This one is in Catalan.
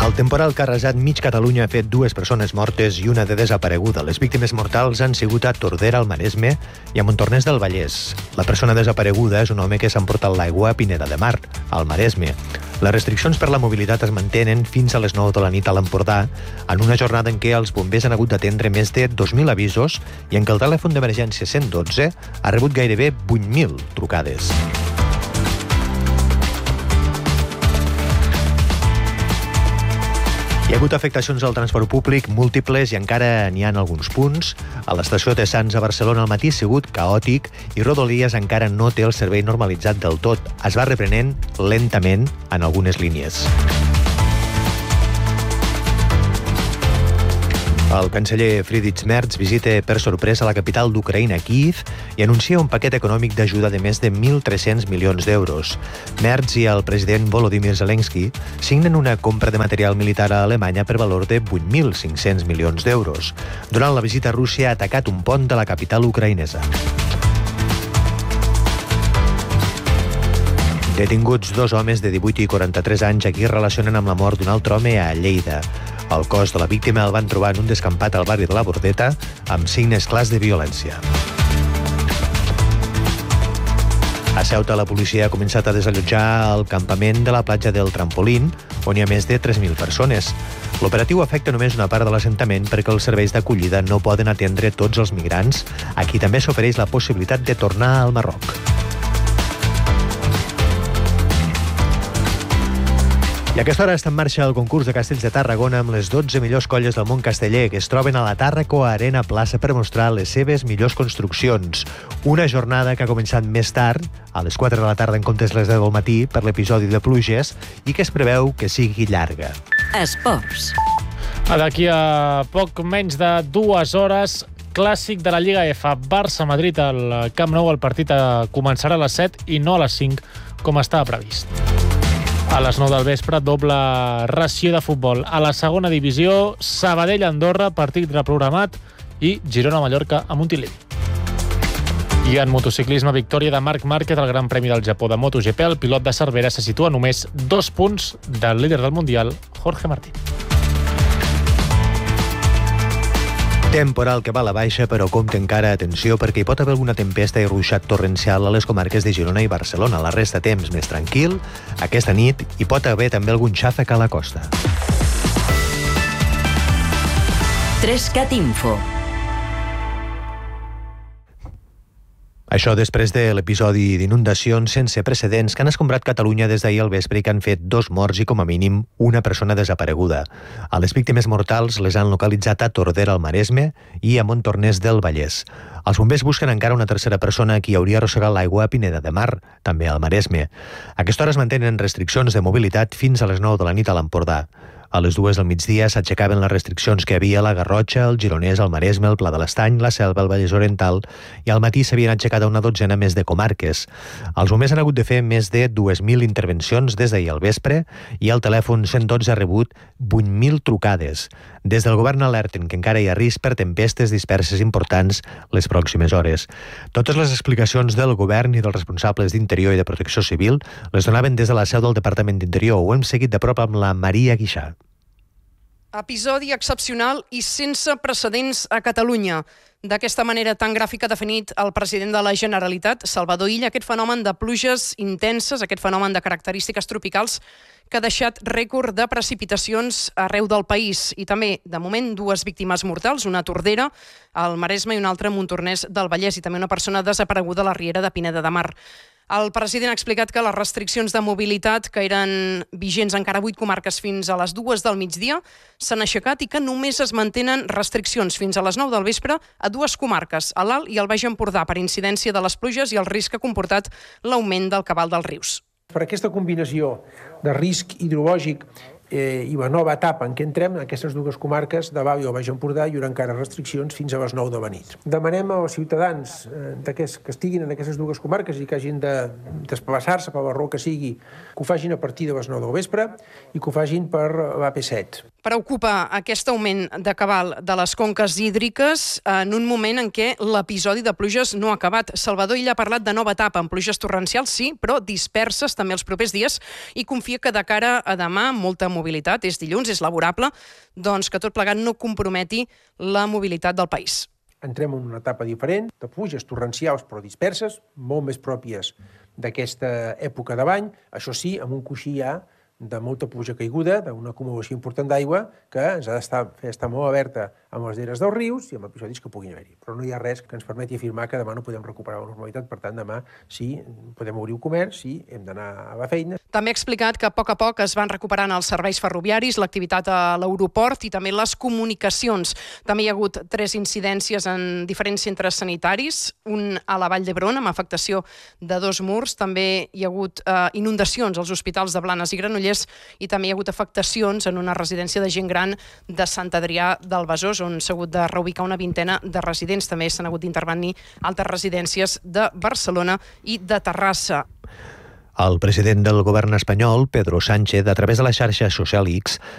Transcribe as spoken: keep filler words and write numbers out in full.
El temporal que ha arrasat mig Catalunya ha fet dues persones mortes i una de desapareguda. Les víctimes mortals han sigut a Tordera, al Maresme, i a Montornès del Vallès. La persona desapareguda és un home que s'ha emportat l'aigua a Pineda de Mar, al Maresme. Les restriccions per la mobilitat es mantenen fins a les nou de la nit a l'Empordà, en una jornada en què els bombers han hagut d'atendre més de dos mil avisos i en què el telèfon d'emergència cent dotze ha rebut gairebé vuit mil trucades. Hi ha hagut afectacions al transport públic múltiples i encara n'hi ha en alguns punts. A l'estació de Sants a Barcelona el matí ha sigut caòtic i Rodalies encara no té el servei normalitzat del tot. Es va reprenent lentament en algunes línies. El canceller Friedrich Merz visita per sorpresa la capital d'Ucraïna, Kíiv, i anuncia un paquet econòmic d'ajuda de més de mil tres-cents milions d'euros. Merz i el president Volodymyr Zelensky signen una compra de material militar a Alemanya per valor de vuit mil cinc-cents milions d'euros. Durant la visita, Rússia ha atacat un pont de la capital ucraïnesa. Detinguts dos homes de divuit i quaranta-tres anys a qui relacionen amb la mort d'un altre home a Lleida. El cos de la víctima el van trobar en un descampat al barri de la Bordeta amb signes clars de violència. A Ceuta, la policia ha començat a desallotjar el campament de la platja del Trampolín, on hi ha més de tres mil persones. L'operatiu afecta només una part de l'assentament perquè els serveis d'acollida no poden atendre tots els migrants, a qui també s'ofereix la possibilitat de tornar al Marroc. I a aquesta hora està en marxa el concurs de Castells de Tarragona amb les dotze millors colles del món casteller que es troben a la Tàrraco Arena Plaça per mostrar les seves millors construccions. Una jornada que ha començat més tard, a les quatre de la tarda en comptes les deu del matí, per l'episodi de pluges, i que es preveu que sigui llarga. Esports. D'aquí a poc menys de dues hores, clàssic de la Lliga F. Barça-Madrid al Camp Nou. El partit començarà a les set i no a les cinc, com estava previst. A les nou del vespre, doble ració de futbol. A la segona divisió, Sabadell-Andorra, partit reprogramat, i Girona-Mallorca a Montilivi. I en motociclisme, victòria de Marc Márquez al Gran Premi del Japó de MotoGP. El pilot de Cervera se situa només dos punts del líder del Mundial, Jorge Martín. Temporal que va a la baixa, però compte encara, atenció, perquè hi pot haver alguna tempesta i ruixat torrencial a les comarques de Girona i Barcelona. La resta temps més tranquil. Aquesta nit hi pot haver també algun xàfec a la costa. Trescat Info. Això després de l'episodi d'inundacions sense precedents que han escombrat Catalunya des d'ahir al vespre i que han fet dos morts i, com a mínim, una persona desapareguda. A les víctimes mortals les han localitzat a Tordera, al Maresme, i a Montornès del Vallès. Els bombers busquen encara una tercera persona a qui hauria arrossegat l'aigua a Pineda de Mar, també al Maresme. A aquesta hora es mantenen restriccions de mobilitat fins a les nou de la nit a l'Empordà. A les dues del migdia s'aixecaven les restriccions que havia a la Garrotxa, el Gironès, el Maresme, el Pla de l'Estany, la Selva, el Vallès Oriental, i al matí s'havien aixecat a una dotzena més de comarques. Els bombers han hagut de fer més de dues mil intervencions des d'ahir al vespre i el telèfon cent dotze ha rebut vuit mil trucades. Des del govern alerten que encara hi ha risc per tempestes disperses importants les pròximes hores. Totes les explicacions del govern i dels responsables d'Interior i de Protecció Civil les donaven des de la seu del Departament d'Interior. Ho hem seguit de prop amb la Maria Guixà. Episodi excepcional i sense precedents a Catalunya. D'aquesta manera tan gràfica ha definit el president de la Generalitat, Salvador Illa, aquest fenomen de pluges intenses, aquest fenomen de característiques tropicals que ha deixat rècord de precipitacions arreu del país. I també, de moment, dues víctimes mortals, una a Tordera, al Maresme, i una altra a Montornès del Vallès, i també una persona desapareguda a la riera de Pineda de Mar. El president ha explicat que les restriccions de mobilitat, que eren vigents encara a vuit comarques fins a les dues del migdia, s'han aixecat i que només es mantenen restriccions fins a les nou del vespre a dues comarques, a l'Alt i al Baix Empordà, per incidència de les pluges i el risc que ha comportat l'augment del cabal dels rius. Per aquesta combinació de risc hidrològic eh, i la nova etapa en què entrem, en aquestes dues comarques de l'Alt i el Baix Empordà, hi haurà encara restriccions fins a les nou de la nit. Demanem als ciutadans eh, que estiguin en aquestes dues comarques i que hagin de desplaçar-se per la raó que sigui, que ho facin a partir de les nou del vespre i que ho facin per l'A P set. Preocupa aquest augment de cabal de les conques hídriques en un moment en què l'episodi de pluges no ha acabat. Salvador Illa ha parlat de nova etapa amb pluges torrencials, sí, però disperses també els propers dies i confia que de cara a demà molta mobilitat, és dilluns, és laborable, doncs que tot plegat no comprometi la mobilitat del país. Entrem en una etapa diferent, de pluges torrencials però disperses, molt més pròpies d'aquesta època de l'any, això sí, amb un coixí ja de molta pluja caiguda, d'una acumulació important d'aigua que ens ha d'estar fer estar molt alerta amb les lleres dels rius i amb episodis que puguin haver-hi. Però no hi ha res que ens permeti afirmar que demà no podem recuperar la normalitat, per tant, demà sí podem obrir el comerç, sí hem d'anar a la feina. També ha explicat que a poc a poc es van recuperant els serveis ferroviaris, l'activitat a l'aeroport i també les comunicacions. També hi ha hagut tres incidències en diferents centres sanitaris, un a la Vall d'Hebron amb afectació de dos murs, també hi ha hagut eh, inundacions als hospitals de Blanes i Granollers i també hi ha hagut afectacions en una residència de gent gran de Sant Adrià del Besòs, on s'ha hagut de reubicar una vintena de residents. També s'han hagut d'intervenir altres residències de Barcelona i de Terrassa. El president del govern espanyol, Pedro Sánchez, a través de la xarxa social X,